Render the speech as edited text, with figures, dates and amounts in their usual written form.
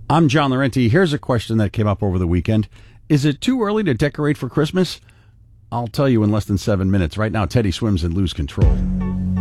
I'm John Laurenti. Here's a question that came up over the weekend. Is it too early to decorate for Christmas? I'll tell you in less than 7 minutes. Right now, Teddy Swims and Lose Control.